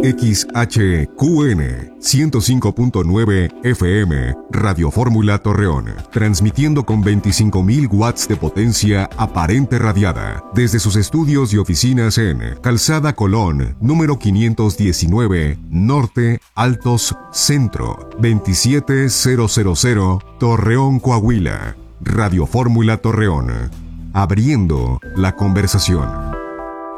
XHQN 105.9 FM, Radio Fórmula Torreón, transmitiendo con 25.000 watts de potencia aparente radiada, desde sus estudios y oficinas en Calzada Colón, número 519, Norte, Altos, Centro, 27000, Torreón, Coahuila. Radio Fórmula Torreón, abriendo la conversación.